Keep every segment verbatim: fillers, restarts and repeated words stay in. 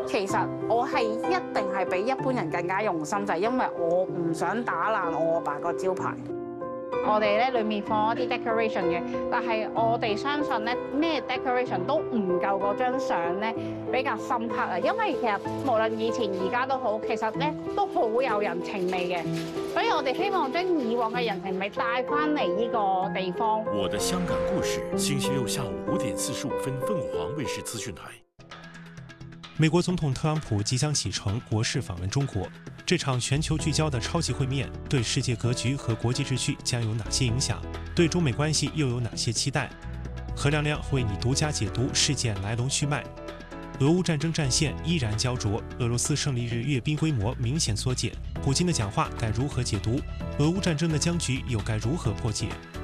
其實我係一定係比一般人更加用心，就係因為我唔想打爛我阿爸個招牌。我哋咧裏面放一啲 decoration 嘅，但係我哋相信咧咩 decoration 都唔夠嗰張相咧比較深刻啊！因為其實無論以前而家都好，其實咧都好有人情味嘅，所以我哋希望將以往嘅人情味帶翻嚟呢個地方。 我的香港故事，星期六下午五點四十五分，鳳凰衛視資訊台。 美國總統特朗普即將啟程國事訪問中國，這場全球聚焦的超級會面對世界格局和國際秩序將有哪些影響？對中美關係又有哪些期待？何亮亮為你獨家解讀事件來龍去脈。俄烏戰爭戰線依然膠着，俄羅斯勝利日閱兵規模明顯縮減，普京的講話該如何解讀？俄烏戰爭的僵局又該如何破解？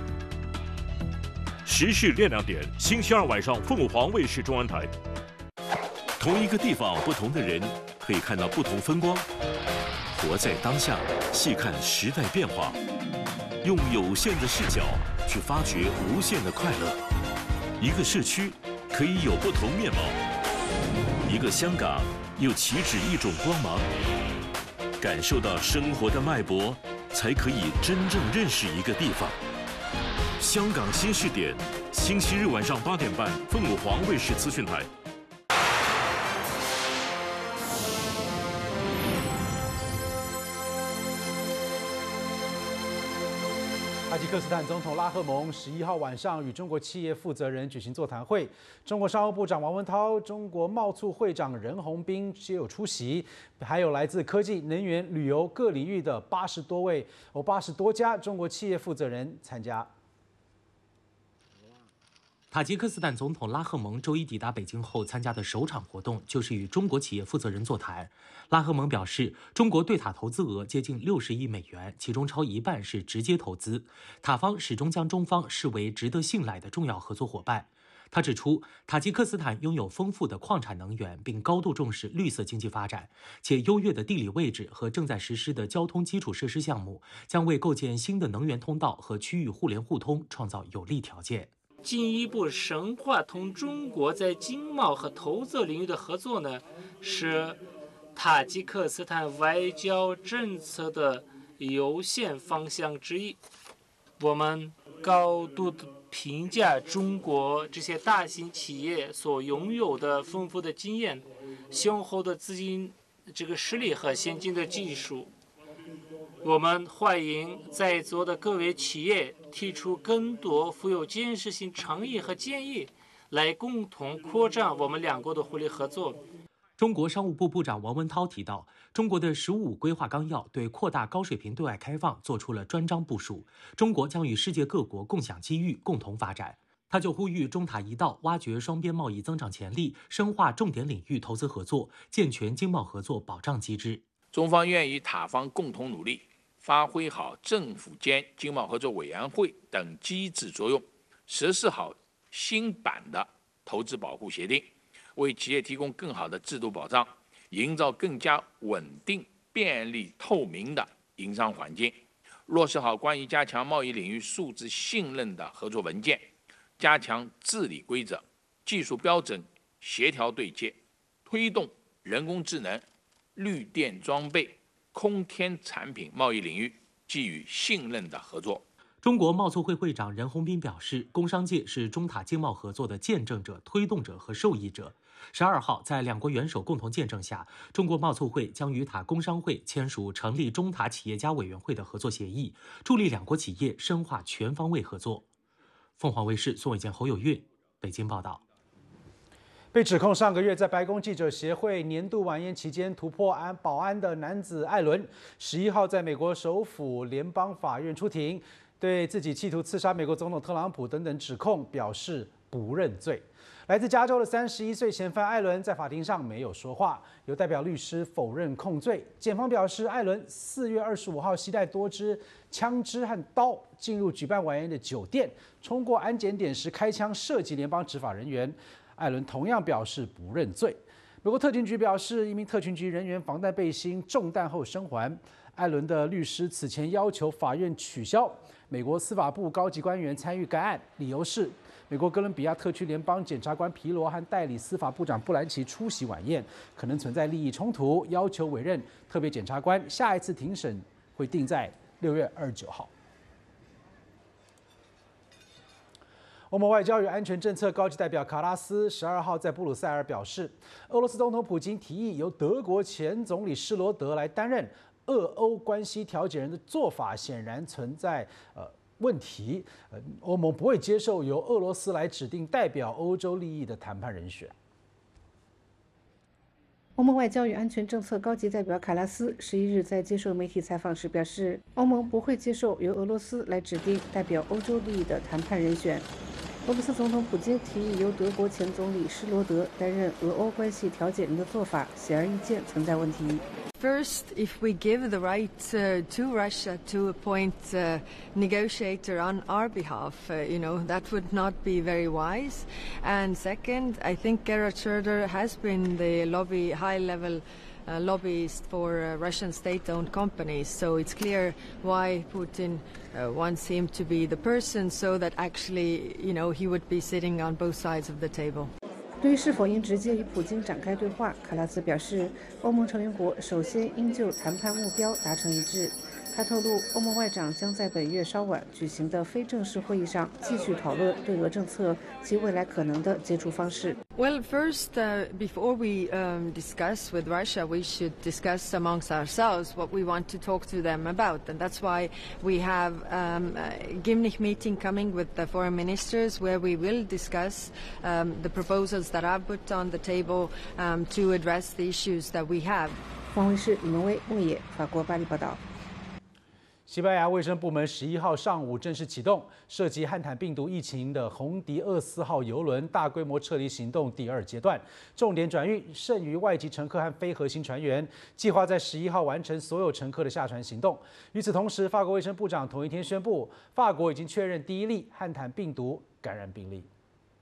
時事亮亮點，星期二晚上鳳凰衛視中文台。同一個地方，不同的人，可以看到不同風光。活在當下，細看時代變化，用有限的視角去發掘無限的快樂。一個社區可以有不同面貌，一個香港又豈止一種光芒。感受到生活的脈搏，才可以真正認識一個地方。香港新視點，星期日晚上八點半，鳳凰衛視資訊台。 塔吉克斯坦总统拉赫蒙十一号晚上与中国企业负责人举行座谈会，中国商务部长王文涛、中国贸促会长任洪斌皆有出席，还有来自科技、能源、旅游各领域的八十多位哦八十多家中国企业负责人参加。 塔吉克斯坦总统拉赫蒙周一抵达北京后参加的首场活动就是与中国企业负责人座谈。拉赫蒙表示，中国对塔投资额接近六十亿美元，其中超一半是直接投资。塔方始终将中方视为值得信赖的重要合作伙伴。他指出，塔吉克斯坦拥有丰富的矿产能源，并高度重视绿色经济发展，且优越的地理位置和正在实施的交通基础设施项目将为构建新的能源通道和区域互联互通创造有利条件。 进一步深化同中国在经贸和投资领域的合作呢，是塔吉克斯坦外交政策的优先方向之一。我们高度评价中国这些大型企业所拥有的丰富的经验、雄厚的资金这个实力和先进的技术。我们欢迎在座的各位企业提出更多富有建设性倡议和建议，来共同扩展我们两国的互利合作。 中国商务部部长王文涛提到，中国的“十五五”规划纲要对扩大高水平对外开放做出了专章部署，中国将与世界各国共享机遇，共同发展。他就呼吁中塔一道挖掘双边贸易增长潜力，深化重点领域投资合作，健全经贸合作保障机制。 中方愿与塔方共同努力，发挥好政府间经贸合作委员会等机制作用，实施好新版的投资保护协定，为企业提供更好的制度保障，营造更加稳定、便利、透明的营商环境，落实好关于加强贸易领域数字信任的合作文件，加强治理规则、技术标准协调对接，推动人工智能、绿电装备、空天产品贸易领域基于信任的合作。 中国贸促会会长任洪斌表示，工商界是中塔经贸合作的见证者、推动者和受益者。十二号，在两国元首共同见证下，中国贸促会将与塔工商会签署成立中塔企业家委员会的合作协议，助力两国企业深化全方位合作。凤凰卫视宋伟健、侯有运北京报道。 被指控上个月在白宫记者协会年度晚宴期间突破安保安的男子艾伦，十一号在美国首府联邦法院出庭，对自己企图刺杀美国总统特朗普等等指控表示不认罪。来自加州的三十一岁嫌犯艾伦在法庭上没有说话，由代表律师否认控罪。检方表示，艾伦四月二十五号携带多支枪支和刀进入举办晚宴的酒店，冲过安检点时开枪射击联邦执法人员。艾伦同样表示不认罪。美国特勤局表示，一名特勤局人员防弹背心中弹后生还。艾伦的律师此前要求法院取消美国司法部高级官员参与该案，理由是美国哥伦比亚特区联邦检察官皮罗和代理司法部长布兰奇出席晚宴，可能存在利益冲突，要求委任特别检察官。下一次庭审会定在六月二十九号。欧盟外交与安全政策高级代表卡拉斯十二号在布鲁塞尔表示，俄罗斯总统普京提议由德国前总理施罗德来担任俄欧关系调解人的做法，显然存在呃。问题，呃，欧盟不会接受由俄罗斯来指定代表欧洲利益的谈判人选。 欧盟外交与安全政策高级代表卡拉斯十一日在接受媒体采访时表示，欧盟不会接受由俄罗斯来指定代表欧洲利益的谈判人选。俄罗斯总统普京提议由德国前总理施罗德担任俄欧关系调解人的做法，显而易见存在问题。 First, if we give the right uh, to Russia to appoint a negotiator on our behalf, uh, you know, that would not be very wise. And second, I think Gerhard Schröder has been the lobby, high-level uh, lobbyist for uh, Russian state-owned companies. So it's clear why Putin uh, wants him to be the person, so that actually, you know, he would be sitting on both sides of the table. 对于是否应直接与普京展开对话，卡拉斯表示，欧盟成员国首先应就谈判目标达成一致。他透露，欧盟外长将在本月稍晚举行的非正式会议上继续讨论对俄政策及未来可能的接触方式。 Well, first, uh, before we um, discuss with Russia, we should discuss amongst ourselves what we want to talk to them about, and that's why we have um, a Gimnich meeting coming with the foreign ministers, where we will discuss um, the proposals that I've put on the table um, to address the issues that we have. 方卫视李文威、牧野，法国巴黎报道。 西班牙卫生部门十一号上午正式启动涉及汉坦病毒疫情的红迪厄斯号邮轮大规模撤离行动第二阶段，重点转运剩余外籍乘客和非核心船员，计划在十一号完成所有乘客的下船行动。与此同时，法国卫生部长同一天宣布，法国已经确认第一例汉坦病毒感染病例。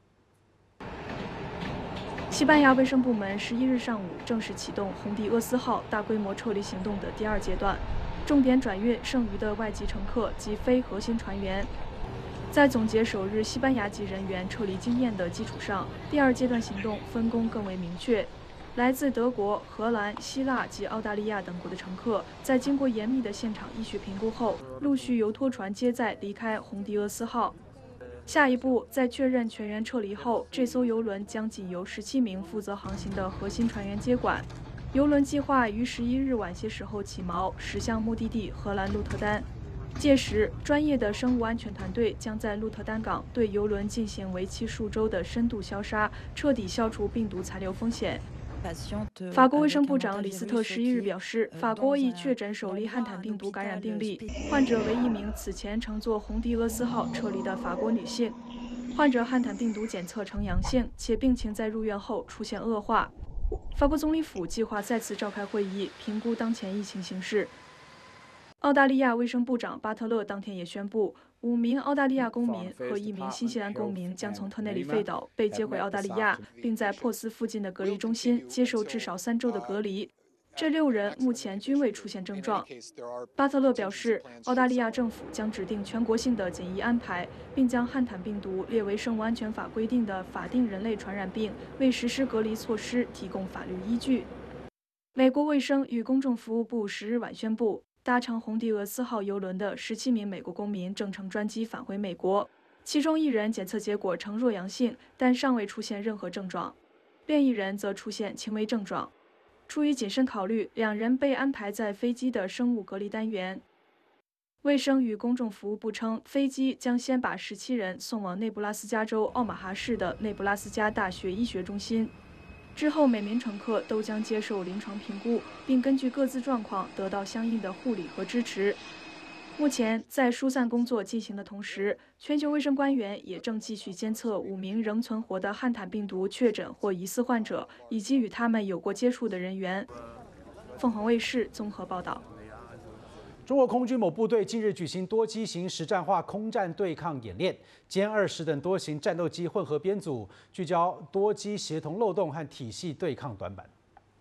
西班牙卫生部门十一日上午正式启动红迪厄斯号大规模撤离行动的第二阶段。重点转运剩余的外籍乘客及非核心船员。在总结首日西班牙籍人员撤离经验的基础上，第二阶段行动分工更为明确。来自德国、荷兰、希腊及澳大利亚等国的乘客，在经过严密的现场医学评估后，陆续由拖船接载离开红迪厄斯号。下一步，在确认全员撤离后，这艘邮轮将仅由十七名负责航行的核心船员接管。邮轮计划于十一日晚些时候起锚，驶向目的地荷兰鹿特丹。届时，专业的生物安全团队将在鹿特丹港对邮轮进行为期数周的深度消杀，彻底消除病毒残留风险。法国卫生部长李斯特十一日表示，法国已确诊首例汉坦病毒感染病例，患者为一名此前乘坐红迪厄斯号撤离的法国女性。患者汉坦病毒检测呈阳性，且病情在入院后出现恶化。法国总理府计划再次召开会议，评估当前疫情形势。澳大利亚卫生部长巴特勒当天也宣布，五名澳大利亚公民和一名新西兰公民将从特内里费岛被接回澳大利亚，并在珀斯附近的隔离中心接受至少三周的隔离。这六人目前均未出现症状。巴特勒表示，澳大利亚政府将制定全国性的检疫安排，并将汉坦病毒列为生物安全法规定的法定人类传染病，为实施隔离措施提供法律依据。美国卫生与公众服务部十日晚宣布，搭乘红迪厄斯号邮轮的十七名美国公民正乘专机返回美国，其中一人检测结果呈弱阳性，但尚未出现任何症状，另一人则出现轻微症状。出于谨慎考虑，两人被安排在飞机的生物隔离单元。卫生与公众服务部称，飞机将先把十七人送往内布拉斯加州奥马哈市的内布拉斯加大学医学中心，之后每名乘客都将接受临床评估，并根据各自状况得到相应的护理和支持。目前，在疏散工作进行的同时，全球卫生官员也正继续监测五名仍存活的汉坦病毒确诊或疑似患者，以及与他们有过接触的人员。凤凰卫视综合报道。 中国空军某部队近日举行多机型实战化空战对抗演练，歼二十等多型战斗机混合编组，聚焦多机协同漏洞和体系对抗短板。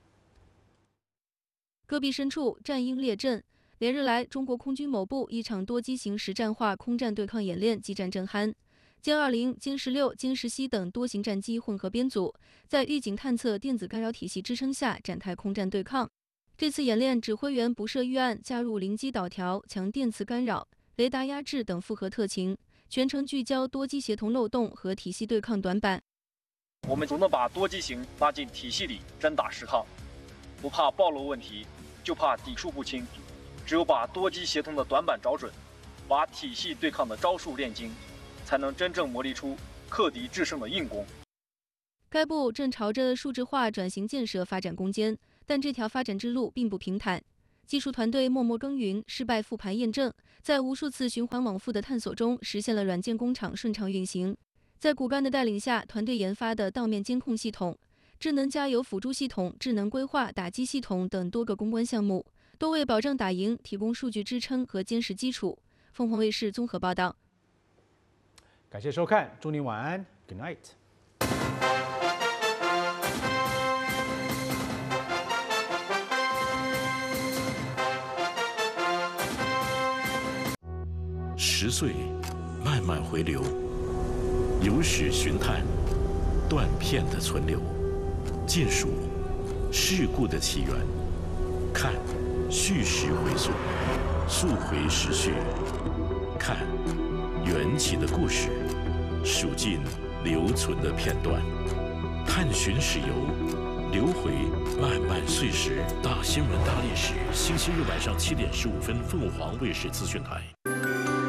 戈壁深处，战鹰列阵。连日来，中国空军某部一场多机型实战化空战对抗演练激战正酣。 歼二零、歼十六、歼十七等多型战机混合编组，在预警探测电子干扰体系支撑下展开空战对抗。这次演练，指挥员不设预案，加入临机导调、强电磁干扰、雷达压制等复合特勤，全程聚焦多机协同漏洞和体系对抗短板。 我们总能把多机型拉进体系里真打实抗，不怕暴露问题，就怕底数不清。只有把多机协同的短板找准，把体系对抗的招数练精，才能真正磨砺出克敌制胜的硬功。 该部正朝着数字化转型建设发展攻坚，但这条发展之路并不平坦。技术团队默默耕耘，失败复盘验证，在无数次循环往复的探索中，实现了软件工厂顺畅运行。在骨干的带领下，团队研发的道面监控系统、智能加油辅助系统、智能规划打击系统等多个攻关项目，都为保证打赢提供数据支撑和坚实基础。凤凰卫视综合报道。 感谢收看，祝您晚安 ，Good night。 十岁，慢慢回流，有史寻探，断片的存留，尽数事故的起源，看叙事回溯，溯回时序，看缘起的故事，数尽留存的片段，探寻史游，留回漫漫岁时。大新闻大历史，星期日晚上七点十五分，凤凰卫视资讯台。